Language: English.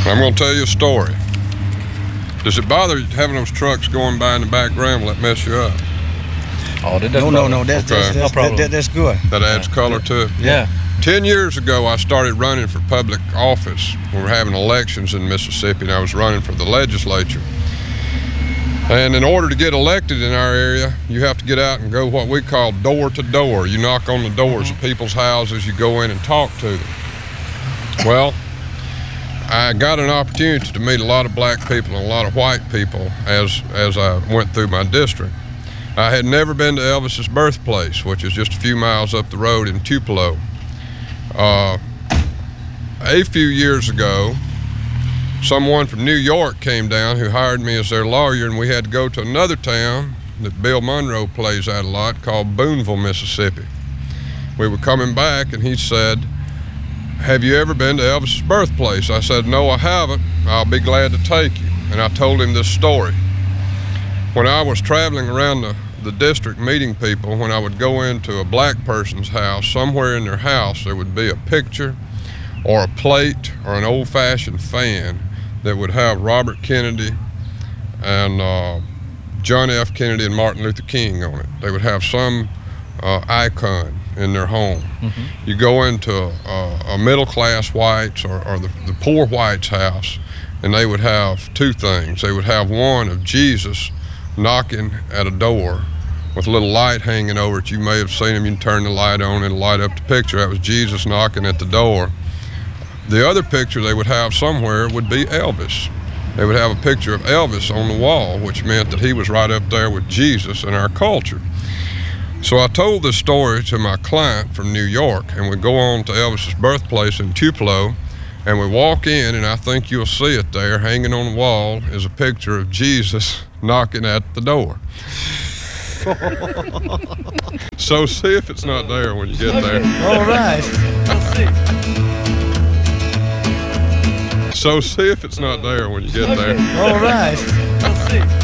I'm going to tell you a story. Does it bother you having those trucks going by in the background? Will that mess you up? Oh, that doesn't No. That's good. That adds color to it? Yeah. 10 years ago, I started running for public office. We were having elections in Mississippi, and I was running for the legislature. And in order to get elected in our area, you have to get out and go what we call door to door. You knock on the doors of people's houses, you go in and talk to them. Well, I got an opportunity to meet a lot of black people and a lot of white people as I went through my district. I had never been to Elvis's birthplace, which is just a few miles up the road in Tupelo. A few years ago, someone from New York came down who hired me as their lawyer, and we had to go to another town that Bill Monroe plays at a lot called Booneville, Mississippi. We were coming back, and he said, "Have you ever been to Elvis's birthplace?" I said, "No, I haven't. I'll be glad to take you." And I told him this story. When I was traveling around the district meeting people, when I would go into a black person's house, somewhere in their house there would be a picture or a plate or an old-fashioned fan that would have Robert Kennedy and John F. Kennedy and Martin Luther King on it. They would have some icon in their home. Mm-hmm. You go into a middle-class whites or the poor whites' house, and they would have two things. They would have one of Jesus knocking at a door with a little light hanging over it. You may have seen him. You can turn the light on and light up the picture. That was Jesus knocking at the door. The other picture they would have somewhere would be Elvis. They would have a picture of Elvis on the wall, which meant that he was right up there with Jesus in our culture. So I told this story to my client from New York, and we go on to Elvis's birthplace in Tupelo, and we walk in, and I think you'll see it there, hanging on the wall is a picture of Jesus knocking at the door. So see if it's not there when you get there. All right. So see if it's not there when you get there. All right.